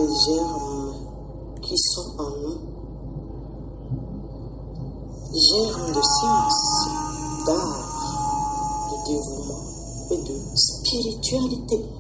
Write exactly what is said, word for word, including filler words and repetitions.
germes qui sont en nous, germes de science, d'art, de dévouement et de spiritualité.